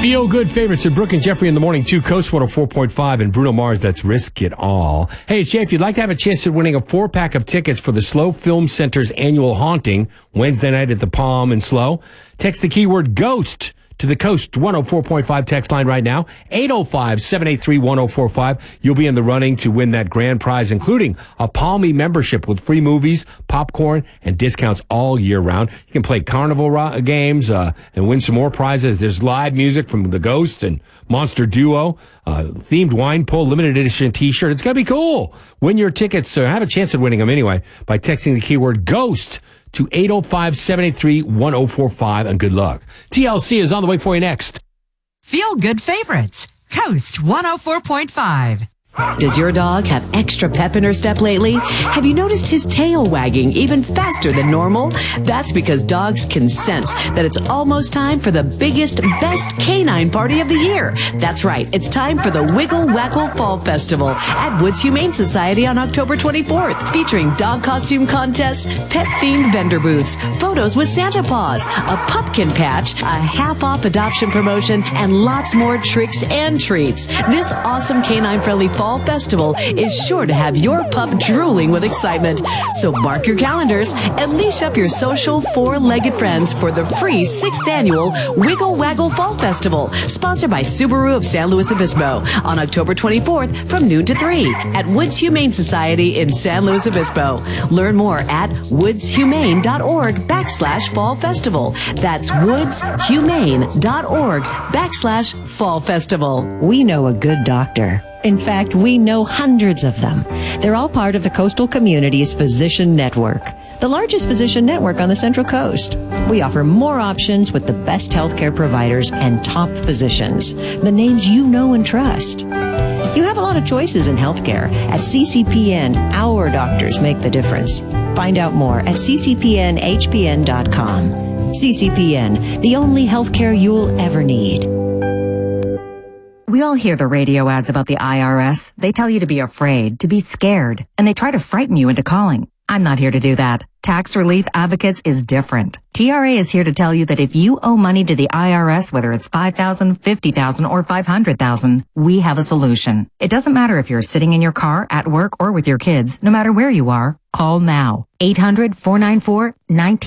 Feel Good favorites of Brooke and Jeffrey in the morning, 2 Coast 104.5 and Bruno Mars, that's Risk It All. Hey, Jay, if you'd like to have a chance at winning a 4-pack of tickets for the SLO Film Center's annual Haunting, Wednesday night at the Palm in SLO, text the keyword GHOST to the Coast 104.5 text line right now, 805-783-1045. You'll be in the running to win that grand prize, including a Palmy membership with free movies, popcorn, and discounts all year round. You can play carnival games and win some more prizes. There's live music from The Ghost and Monster Duo, themed wine pull, limited edition T-shirt. It's going to be cool. Win your tickets, or have a chance at winning them anyway, by texting the keyword GHOST to 805-783-1045, and good luck. TLC is on the way for you next. Feel Good favorites. Coast 104.5. Does your dog have extra pep in her step lately? Have you noticed his tail wagging even faster than normal? That's because dogs can sense that it's almost time for the biggest, best canine party of the year. That's right. It's time for the Wiggle Waggle Fall Festival at Woods Humane Society on October 24th, featuring dog costume contests, pet-themed vendor booths, photos with Santa Paws, a pumpkin patch, a half-off adoption promotion, and lots more tricks and treats. This awesome canine-friendly Fall Festival is sure to have your pup drooling with excitement. So mark your calendars and leash up your social 4-legged friends for the free 6th annual Wiggle Waggle Fall Festival, sponsored by Subaru of San Luis Obispo, on October 24th from noon to 3 at Woods Humane Society in San Luis Obispo. Learn more at woodshumane.org/Fall Festival. That's woodshumane.org/Fall Festival. We know a good doctor. In fact, we know hundreds of them. They're all part of the Coastal Community's Physician Network, the largest physician network on the Central Coast. We offer more options with the best healthcare providers and top physicians, the names you know and trust. You have a lot of choices in healthcare. At CCPN, our doctors make the difference. Find out more at ccpnhpn.com. CCPN, the only healthcare you'll ever need. We all hear the radio ads about the IRS. They tell you to be afraid, to be scared, and they try to frighten you into calling. I'm not here to do that. Tax Relief Advocates is different. TRA is here to tell you that if you owe money to the IRS, whether it's $5,000, $50,000, or $500,000, we have a solution. It doesn't matter if you're sitting in your car, at work, or with your kids. No matter where you are, call now. 800-494-19